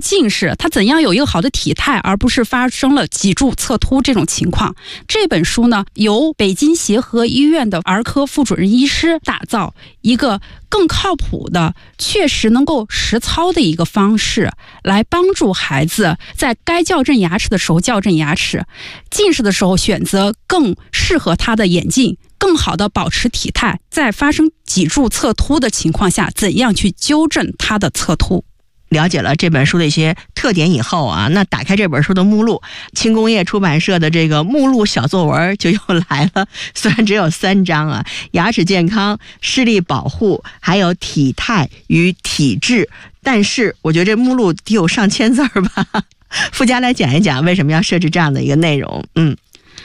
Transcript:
近视，他怎样有一个好的体态，而不是发生了脊柱侧凸这种情况。这本书呢，由北京协和医院的儿科副主任医师打造一个更靠谱的、确实能够实操的一个方式，来帮助孩子在该校正牙齿的时候校正牙齿，近视的时候选择更适合他的眼镜，更好的保持体态，在发生脊柱侧凸的情况下，怎样去纠正他的侧凸。 了解了这本书的一些特点以后啊，那打开这本书的目录，轻工业出版社的这个目录小作文就又来了。虽然只有3章啊，牙齿健康、视力保护，还有体态与体质，但是我觉得这目录得有上千字吧。附加来讲一讲为什么要设置这样的一个内容。